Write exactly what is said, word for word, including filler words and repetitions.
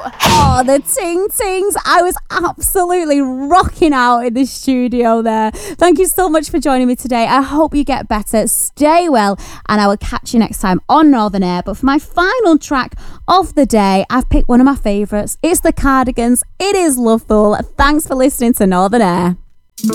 Oh, the ting tings. I was absolutely rocking out in the studio there. Thank you so much for joining me today. I hope you get better. Stay well, and I will catch you next time on Northern Air. But for my final track of the day, I've picked one of my favourites. It's the Cardigans. It is Loveful. Thanks for listening to Northern Air.